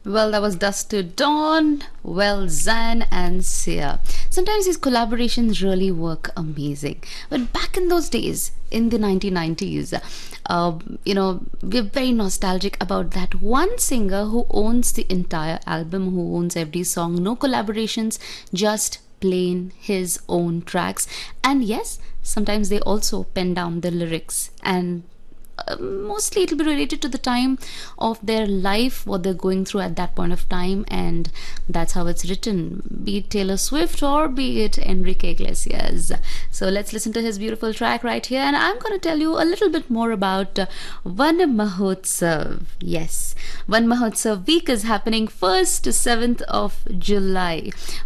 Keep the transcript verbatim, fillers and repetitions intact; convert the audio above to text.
Well, that was Dusk to Dawn, well, Zan and Sia. Sometimes these collaborations really work amazing. But back in those days, in the nineteen nineties, uh, you know, we're very nostalgic about that one singer who owns the entire album, who owns every song, no collaborations, just plain his own tracks. And yes, sometimes they also pen down the lyrics, and uh, mostly it'll be related to the time of their life, what they're going through at that point of time, and that's how it's written, be it Taylor Swift or be it Enrique Iglesias. So let's listen to his beautiful track right here, and I'm going to tell you a little bit more about uh, Van Mahotsav. Yes, Van Mahotsav week is happening first to seventh of July.